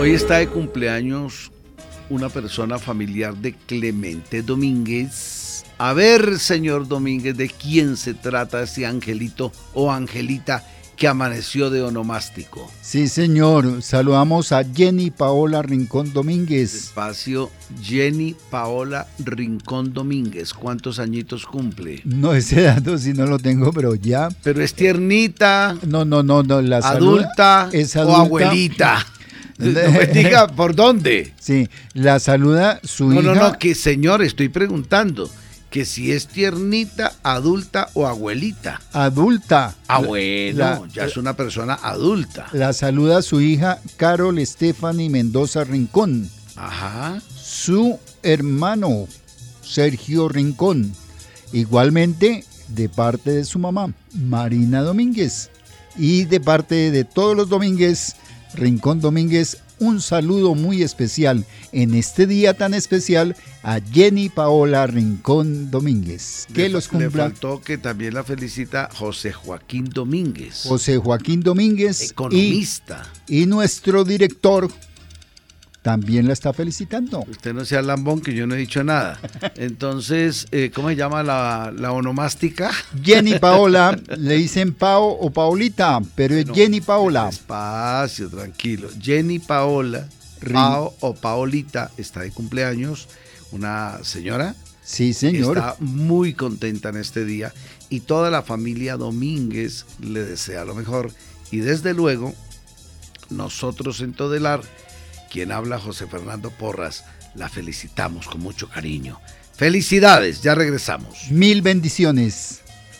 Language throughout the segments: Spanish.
Hoy está de cumpleaños una persona familiar de Clemente Domínguez. A ver, señor Domínguez, ¿de quién se trata ese angelito o angelita que amaneció de onomástico? Sí, señor. Saludamos a Jenny Paola Rincón Domínguez. Despacio, Jenny Paola Rincón Domínguez. ¿Cuántos añitos cumple? No, ese dato sí no lo tengo, pero ya. Pero es tiernita. No. La adulta, es adulta o abuelita. No me diga por dónde. Sí, la saluda su hija. No, que señor, estoy preguntando. Que si es tiernita, adulta o abuelita. Adulta. Bueno, ya es una persona adulta. La saluda su hija Carol Stephanie Mendoza Rincón. Ajá. Su hermano Sergio Rincón. Igualmente de parte de su mamá, Marina Domínguez. Y de parte de todos los Domínguez, Rincón Domínguez, un saludo muy especial en este día tan especial a Jenny Paola Rincón Domínguez. Que los cumpla. Le faltó que también la felicita José Joaquín Domínguez. José Joaquín Domínguez. Economista. Y nuestro director también la está felicitando. Usted no sea lambón, que yo no he dicho nada. Entonces, ¿cómo se llama la onomástica? Jenny Paola, le dicen Pao o Paolita, pero es Jenny Paola. Despacio, tranquilo. Jenny Paola, Pao o Paolita, está de cumpleaños. Una señora. Sí, señor. Está muy contenta en este día. Y toda la familia Domínguez le desea lo mejor. Y desde luego, nosotros en Todelar, quien habla, José Fernando Porras, la felicitamos con mucho cariño. Felicidades, ya regresamos. Mil bendiciones.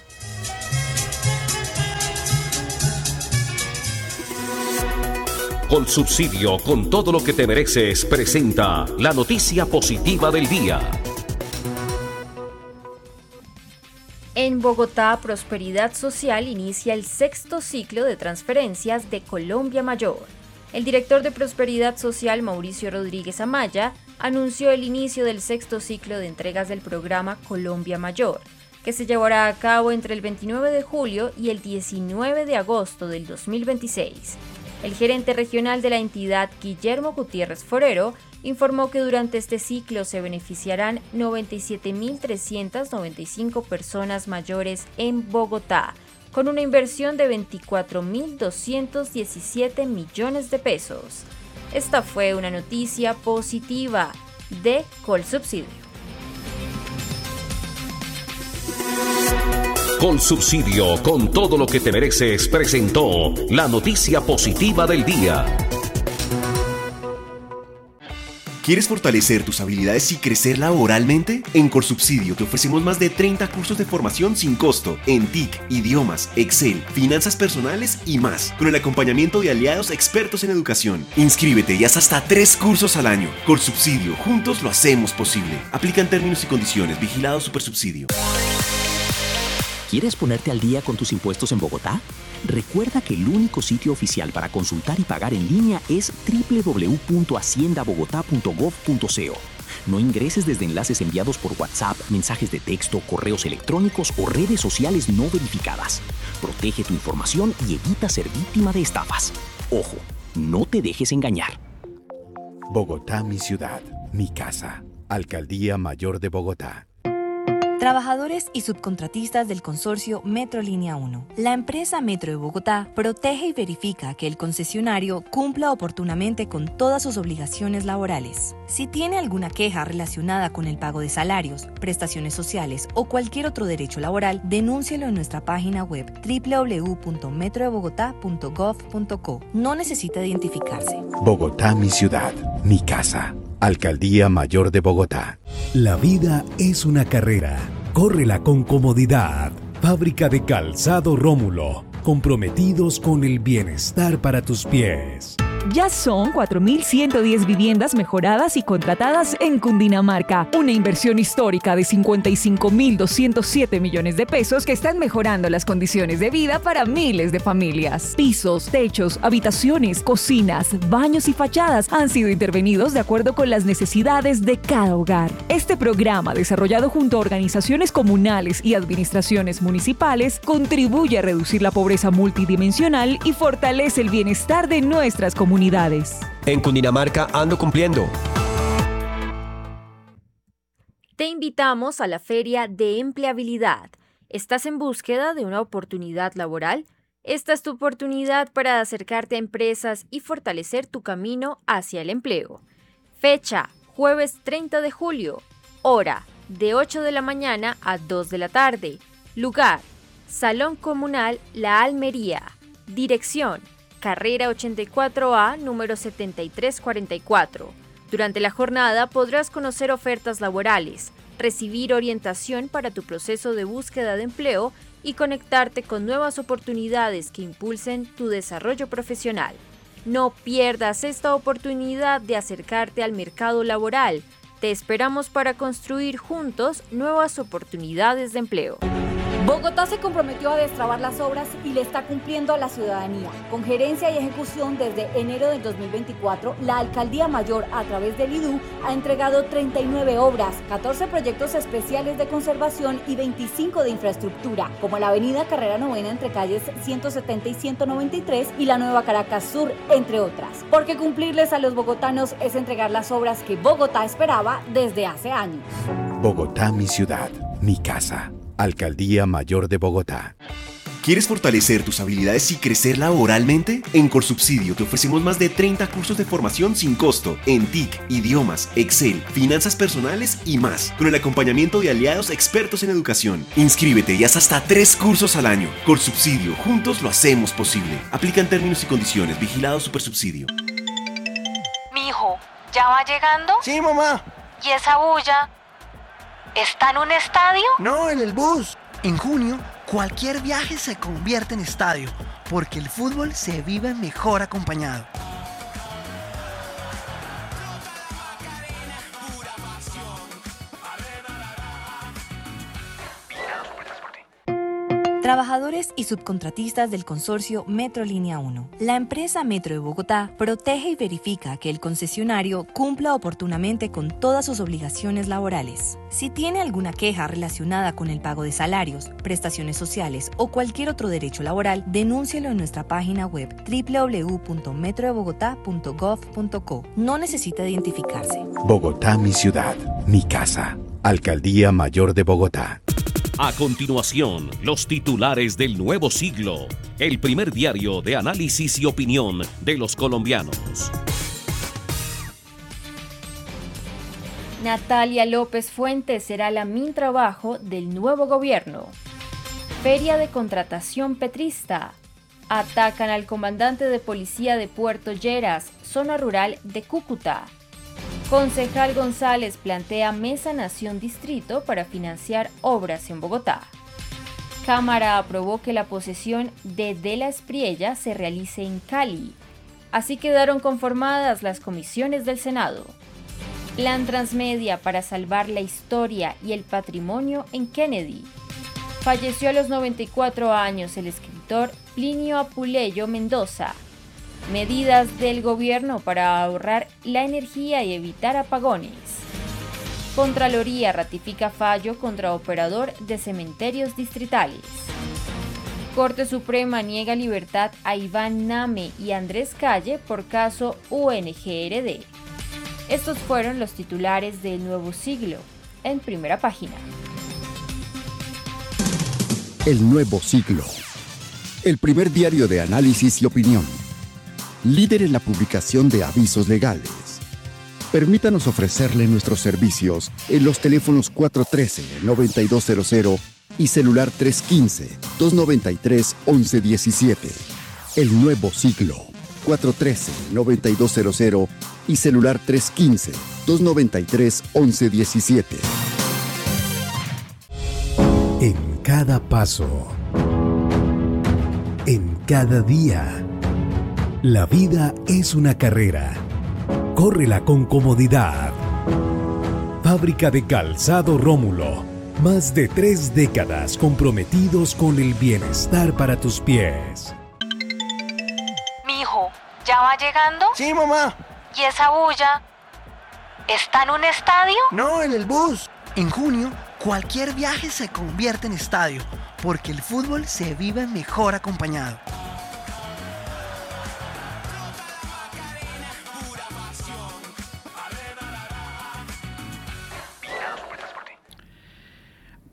Colsubsidio, con todo lo que te mereces, presenta la noticia positiva del día. En Bogotá, Prosperidad Social inicia el 6º ciclo de transferencias de Colombia Mayor. El director de Prosperidad Social, Mauricio Rodríguez Amaya, anunció el inicio del 6º ciclo de entregas del programa Colombia Mayor, que se llevará a cabo entre el 29 de julio y el 19 de agosto del 2026. El gerente regional de la entidad, Guillermo Gutiérrez Forero, informó que durante este ciclo se beneficiarán 97.395 personas mayores en Bogotá, con una inversión de 24.217 millones de pesos. Esta fue una noticia positiva de Colsubsidio. Colsubsidio, con todo lo que te mereces, presentó la noticia positiva del día. ¿Quieres fortalecer tus habilidades y crecer laboralmente? En Colsubsidio te ofrecemos más de 30 cursos de formación sin costo en TIC, idiomas, Excel, finanzas personales y más, con el acompañamiento de aliados expertos en educación. Inscríbete y haz hasta 3 cursos al año. Colsubsidio, juntos lo hacemos posible. Aplican términos y condiciones. Vigilado Supersubsidio. ¿Quieres ponerte al día con tus impuestos en Bogotá? Recuerda que el único sitio oficial para consultar y pagar en línea es www.haciendabogotá.gov.co. No ingreses desde enlaces enviados por WhatsApp, mensajes de texto, correos electrónicos o redes sociales no verificadas. Protege tu información y evita ser víctima de estafas. Ojo, no te dejes engañar. Bogotá, mi ciudad, mi casa. Alcaldía Mayor de Bogotá. Trabajadores y subcontratistas del consorcio Metro Línea 1. La empresa Metro de Bogotá protege y verifica que el concesionario cumpla oportunamente con todas sus obligaciones laborales. Si tiene alguna queja relacionada con el pago de salarios, prestaciones sociales o cualquier otro derecho laboral, denúncielo en nuestra página web www.metrodebogotá.gov.co. No necesita identificarse. Bogotá, mi ciudad, mi casa. Alcaldía Mayor de Bogotá. La vida es una carrera. Córrela con comodidad. Fábrica de Calzado Rómulo. Comprometidos con el bienestar para tus pies. Ya son 4.110 viviendas mejoradas y contratadas en Cundinamarca. Una inversión histórica de 55.207 millones de pesos que están mejorando las condiciones de vida para miles de familias. Pisos, techos, habitaciones, cocinas, baños y fachadas han sido intervenidos de acuerdo con las necesidades de cada hogar. Este programa, desarrollado junto a organizaciones comunales y administraciones municipales, contribuye a reducir la pobreza multidimensional y fortalece el bienestar de nuestras comunidades. En Cundinamarca ando cumpliendo. Te invitamos a la Feria de Empleabilidad. ¿Estás en búsqueda de una oportunidad laboral? Esta es tu oportunidad para acercarte a empresas y fortalecer tu camino hacia el empleo. Fecha, jueves 30 de julio. Hora, de 8 de la mañana a 2 de la tarde. Lugar, Salón Comunal La Almería. Dirección, Carrera 84A, número 7344. Durante la jornada podrás conocer ofertas laborales, recibir orientación para tu proceso de búsqueda de empleo y conectarte con nuevas oportunidades que impulsen tu desarrollo profesional. No pierdas esta oportunidad de acercarte al mercado laboral. Te esperamos para construir juntos nuevas oportunidades de empleo. Bogotá se comprometió a destrabar las obras y le está cumpliendo a la ciudadanía. Con gerencia y ejecución desde enero del 2024, la Alcaldía Mayor, a través del IDU, ha entregado 39 obras, 14 proyectos especiales de conservación y 25 de infraestructura, como la avenida Carrera Novena entre calles 170 y 193 y la Nueva Caracas Sur, entre otras. Porque cumplirles a los bogotanos es entregar las obras que Bogotá esperaba desde hace años. Bogotá, mi ciudad, mi casa. Alcaldía Mayor de Bogotá. ¿Quieres fortalecer tus habilidades y crecer laboralmente? En Corsubsidio te ofrecemos más de 30 cursos de formación sin costo en TIC, idiomas, Excel, finanzas personales y más, con el acompañamiento de aliados expertos en educación. Inscríbete y haz hasta 3 cursos al año. Corsubsidio, juntos lo hacemos posible. Aplican términos y condiciones. Vigilado Supersubsidio. Mijo, ¿ya va llegando? Sí, mamá. ¿Y esa bulla? ¿Está en un estadio? No, en el bus. En junio, cualquier viaje se convierte en estadio, porque el fútbol se vive mejor acompañado. Trabajadores y subcontratistas del consorcio Metro Línea 1. La empresa Metro de Bogotá protege y verifica que el concesionario cumpla oportunamente con todas sus obligaciones laborales. Si tiene alguna queja relacionada con el pago de salarios, prestaciones sociales o cualquier otro derecho laboral, denúncielo en nuestra página web www.metrodebogotá.gov.co. No necesita identificarse. Bogotá, mi ciudad, mi casa. Alcaldía Mayor de Bogotá. A continuación, los titulares del nuevo siglo, el primer diario de análisis y opinión de los colombianos. Natalia López Fuentes será la Mintrabajo del nuevo gobierno. Feria de contratación petrista. Atacan al comandante de policía de Puerto Lleras, zona rural de Cúcuta. Concejal González plantea Mesa Nación Distrito para financiar obras en Bogotá. Cámara aprobó que la posesión de la Espriella se realice en Cali. Así quedaron conformadas las comisiones del Senado. Plan Transmedia para salvar la historia y el patrimonio en Kennedy. Falleció a los 94 años el escritor Plinio Apuleyo Mendoza. Medidas del gobierno para ahorrar la energía y evitar apagones. Contraloría ratifica fallo contra operador de cementerios distritales. Corte Suprema niega libertad a Iván Name y Andrés Calle por caso UNGRD. Estos fueron los titulares del Nuevo Siglo, en primera página. El Nuevo Siglo. El primer diario de análisis y opinión. Líder en la publicación de avisos legales. Permítanos ofrecerle nuestros servicios en los teléfonos 413-9200 y celular 315-293-1117. El Nuevo Siglo. 413-9200 y celular 315-293-1117. En cada paso. En cada día. La vida es una carrera. Córrela con comodidad. Fábrica de Calzado Rómulo. Más de 3 décadas comprometidos con el bienestar para tus pies. Mijo, ¿ya va llegando? Sí, mamá. ¿Y esa bulla? ¿Está en un estadio? No, en el bus. En junio, cualquier viaje se convierte en estadio, porque el fútbol se vive mejor acompañado.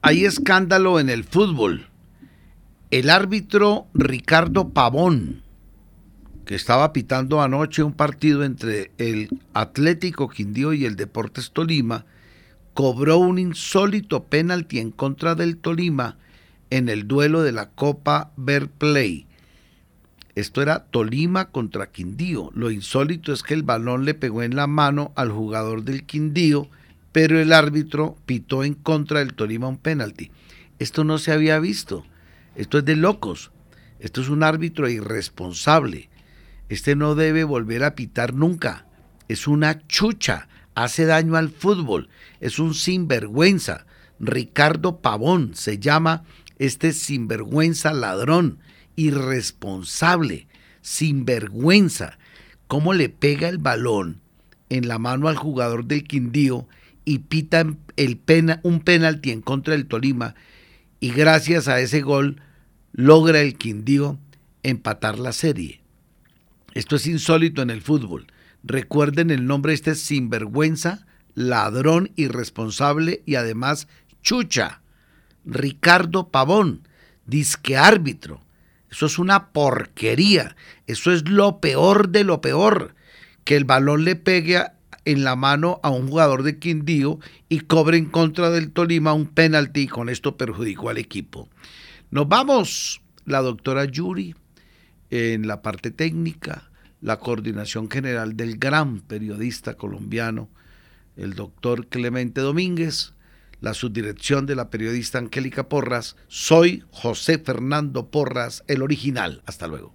Hay escándalo en el fútbol. El árbitro Ricardo Pavón, que estaba pitando anoche un partido entre el Atlético Quindío y el Deportes Tolima, cobró un insólito penalti en contra del Tolima en el duelo de la Copa Betplay. Esto era Tolima contra Quindío. Lo insólito es que el balón le pegó en la mano al jugador del Quindío, pero el árbitro pitó en contra del Tolima un penalti. Esto no se había visto. Esto es de locos. Esto es un árbitro irresponsable. Este no debe volver a pitar nunca. Es una chucha. Hace daño al fútbol. Es un sinvergüenza. Ricardo Pavón se llama este sinvergüenza, ladrón, irresponsable, sinvergüenza. ¿Cómo le pega el balón en la mano al jugador del Quindío y pita un penalti en contra del Tolima? Y gracias a ese gol logra el Quindío empatar la serie. Esto es insólito en el fútbol. Recuerden el nombre de este sinvergüenza, ladrón, irresponsable y además chucha. Ricardo Pavón, disque árbitro. Eso es una porquería. Eso es lo peor de lo peor. Que el balón le pegue en la mano a un jugador de Quindío y cobre en contra del Tolima un penalti y con esto perjudicó al equipo. Nos vamos. La doctora Yuri en la parte técnica, la coordinación general del gran periodista colombiano, el doctor Clemente Domínguez, la subdirección de la periodista Angélica Porras. Soy José Fernando Porras, el original. Hasta luego.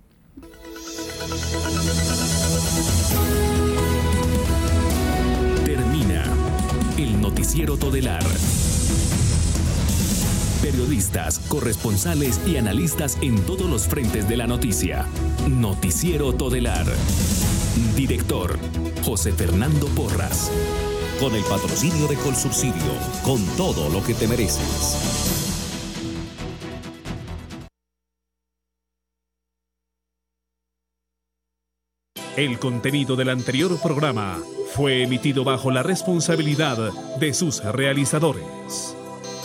Termina el Noticiero Todelar. Periodistas, corresponsales y analistas en todos los frentes de la noticia. Noticiero Todelar. Director, José Fernando Porras. Con el patrocinio de Colsubsidio, con todo lo que te mereces. El contenido del anterior programa fue emitido bajo la responsabilidad de sus realizadores.